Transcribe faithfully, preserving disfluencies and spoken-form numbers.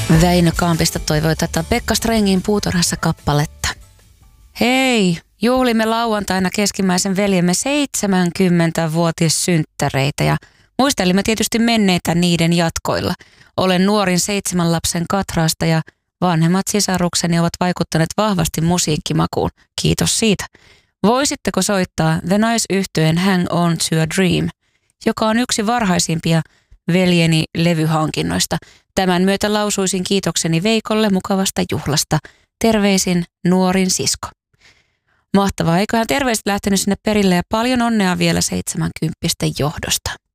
Väinö Kampista toivoi tätä Pekka Strengin Puutarhassa kappaletta. Hei, juhlimme lauantaina keskimmäisen veljemme seitsemänkymmentävuotissynttäreitä ja muistelimme tietysti menneitä niiden jatkoilla. Olen nuorin seitsemän lapsen Katraasta ja vanhemmat sisarukseni ovat vaikuttaneet vahvasti musiikkimakuun. Kiitos siitä. Voisitteko soittaa The Nice-yhtyeen Hang On to a Dream, joka on yksi varhaisimpia veljeni levyhankinnoista. Tämän myötä lausuisin kiitokseni Veikolle mukavasta juhlasta. Terveisin nuorin sisko. Mahtavaa, eiköhän terveiset lähtenyt sinne perille ja paljon onnea vielä seitsemänkymppisten johdosta.